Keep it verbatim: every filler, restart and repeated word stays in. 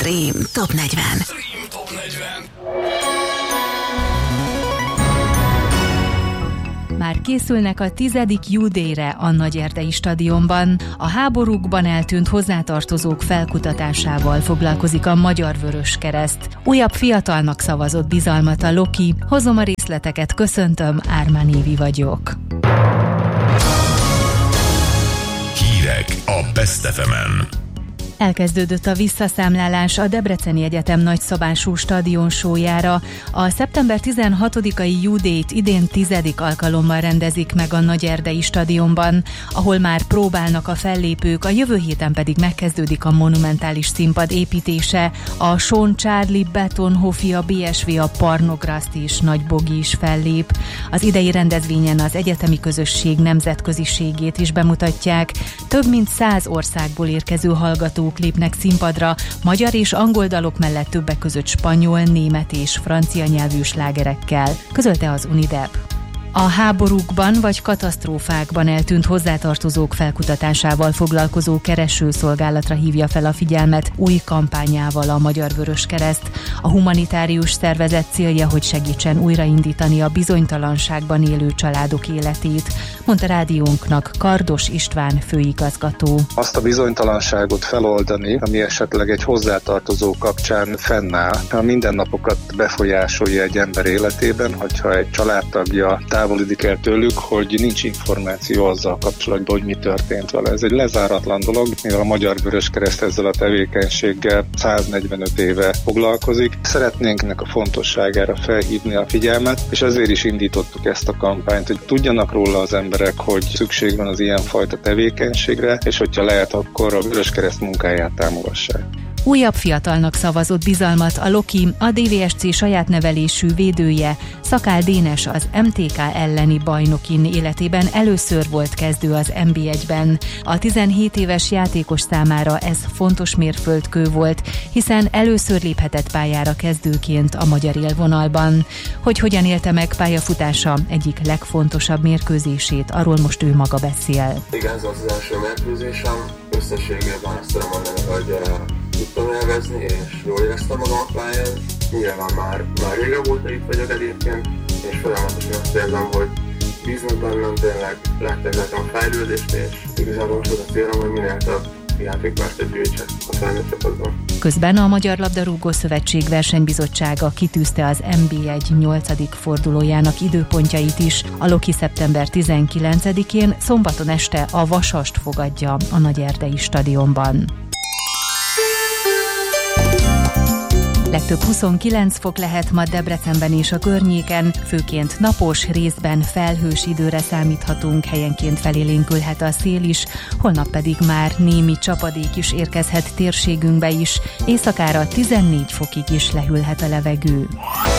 Stream Top negyven. Stream Top negyven. Már készülnek a tizedik Youth-re a Nagyerdei stadionban. A háborúkban eltűnt hozzátartozók felkutatásával foglalkozik a Magyar Vöröskereszt. Újabb fiatalnak szavazott bizalmat a Loki. Hozom a részleteket, köszöntöm, Ármán Évi vagyok. Hírek a Best ef emen. Elkezdődött a visszaszámlálás a Debreceni Egyetem nagyszabású stadionsójára. A szeptember tizenhatodikai Youth-t idén tizedik alkalommal rendezik meg a Nagyerdei stadionban, ahol már próbálnak a fellépők, a jövő héten pedig megkezdődik a monumentális színpad építése. A Sean Charlie, Betonhofi, a bé es vé, a Parnograszt és Nagybogi is fellép. Az idei rendezvényen az egyetemi közösség nemzetköziségét is bemutatják. Több mint száz országból érkező hallgatók lépnek színpadra, magyar és angol dalok mellett többek között spanyol, német és francia nyelvű slágerekkel, közölte az Unidep. A háborúkban vagy katasztrófákban eltűnt hozzátartozók felkutatásával foglalkozó keresőszolgálatra hívja fel a figyelmet új kampányával a Magyar Vöröskereszt. A humanitárius szervezet célja, hogy segítsen újraindítani a bizonytalanságban élő családok életét, mondta rádiónknak Kardos István főigazgató. Azt a bizonytalanságot feloldani, ami esetleg egy hozzátartozó kapcsán fennáll, a mindennapokat befolyásolja egy ember életében, hogyha egy családtagja távolodik el tőlük, hogy nincs információ azzal kapcsolatban, hogy mi történt vele. Ez egy lezáratlan dolog, mivel a Magyar Vöröskereszt ezzel a tevékenységgel száznegyvenöt éve foglalkozik. Szeretnénk ennek a fontosságára felhívni a figyelmet, és ezért is indítottuk ezt a kampányt, hogy tudjanak róla az emberek, hogy szükség van az ilyenfajta tevékenységre, és hogyha lehet, akkor a Vöröskereszt munkáját támogassák. Újabb fiatalnak szavazott bizalmat a Loki, a dé vé es cé saját nevelésű védője. Szakál Dénes az em té ká elleni bajnokin életében először volt kezdő az en bé egyben. A tizenhét éves játékos számára ez fontos mérföldkő volt, hiszen először léphetett pályára kezdőként a magyar élvonalban. Hogy hogyan élte meg pályafutása egyik legfontosabb mérkőzését, arról most ő maga beszél. Igen, ez az első mérkőzésem. Összességében azt tudom mondani, hogy tudtam élvezni, és jól éreztem magam a pályán. Nyilván már, már régen volt, hogy itt vagyok egyébként, és folyamatosan azt érzem, hogy bíznak bennem, tényleg lettegzetem a fejlődést, és igazából most az a célom, hogy minél több játékpárt gyűjtsek a felnőtt csapatban. Közben a Magyar Labdarúgó Szövetség versenybizottsága kitűzte az en bé egy nyolcadik fordulójának időpontjait is. A Loki szeptember tizenkilencedikén szombaton este a Vasast fogadja a Nagyerdei stadionban. Legtöbb huszonkilenc fok lehet ma Debrecenben és a környéken, főként napos, részben felhős időre számíthatunk, helyenként felélénkülhet a szél is, holnap pedig már némi csapadék is érkezhet térségünkbe is, éjszakára tizennégy fokig is lehűlhet a levegő.